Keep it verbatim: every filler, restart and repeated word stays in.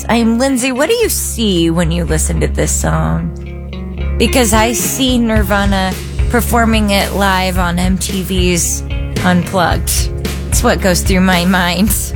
I'm Lindsay. What do you see when you listen to this song? Because I see Nirvana performing it live on M T V's Unplugged. It's what goes through my mind.